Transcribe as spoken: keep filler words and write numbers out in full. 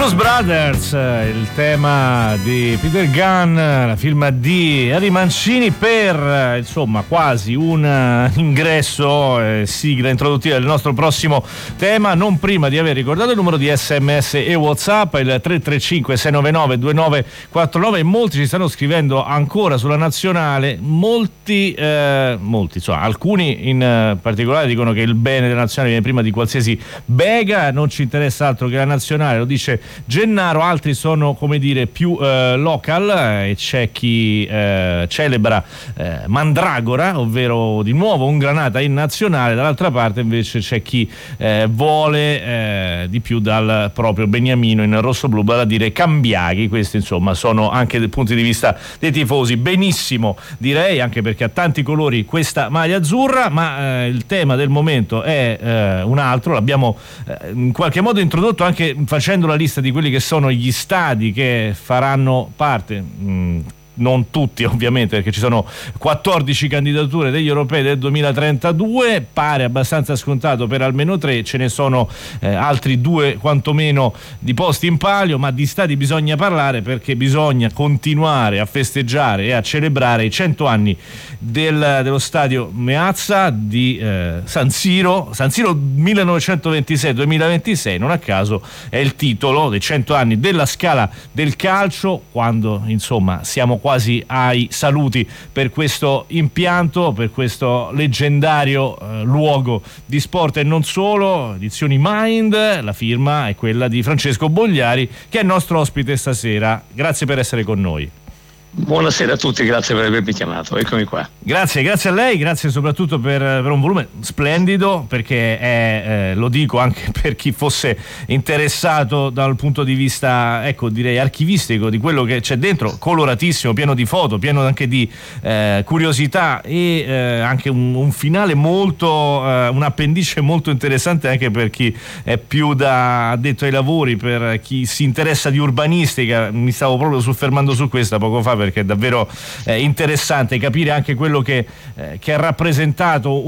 Blues Brothers, il tema di Peter Gunn, la firma di Harry Mancini per insomma quasi un ingresso, eh, sigla introduttiva del nostro prossimo tema, non prima di aver ricordato il numero di sms e WhatsApp, il tre tre cinque sei nove nove due nove quattro nove. Molti ci stanno scrivendo ancora sulla nazionale, molti, eh, molti insomma, alcuni in particolare dicono che il bene della nazionale viene prima di qualsiasi bega, non ci interessa altro che la nazionale, lo dice Gennaro. Altri sono, come dire, più eh, local, e c'è chi eh, celebra eh, Mandragora, ovvero di nuovo un Granata in nazionale. Dall'altra parte invece c'è chi eh, vuole eh, di più dal proprio Beniamino in rossoblu, vale a dire Cambiaghi. Questi insomma sono anche dai punti di vista dei tifosi. Benissimo, direi, anche perché ha tanti colori questa maglia azzurra, ma eh, il tema del momento è eh, un altro. L'abbiamo eh, in qualche modo introdotto anche facendo la lista di quelli che sono gli stadi che faranno parte, mh, non tutti ovviamente, perché ci sono quattordici candidature degli europei del duemilatrentadue, pare abbastanza scontato per almeno tre, ce ne sono eh, altri due quantomeno di posti in palio, ma di stadi bisogna parlare, perché bisogna continuare a festeggiare e a celebrare i cento anni del, dello stadio Meazza di eh, San Siro, San Siro millenovecentoventisei duemilaventisei, non a caso è il titolo dei cento anni della Scala del calcio, quando insomma siamo quasi ai saluti per questo impianto, per questo leggendario eh, luogo di sport e non solo. Edizioni Mind, la firma è quella di Francesco Bogliari, che è il nostro ospite stasera. Grazie per essere con noi. Buonasera a tutti, grazie per avermi chiamato, eccomi qua. Grazie, grazie a lei, grazie soprattutto per, per un volume splendido, perché è, eh, lo dico anche per chi fosse interessato dal punto di vista, ecco, direi archivistico, di quello che c'è dentro, coloratissimo, pieno di foto, pieno anche di eh, curiosità e eh, anche un, un finale molto, eh, un appendice molto interessante anche per chi è più da addetto ai lavori, per chi si interessa di urbanistica. Mi stavo proprio soffermando su questa poco fa, perché è davvero eh, interessante capire anche quello che, eh, che ha rappresentato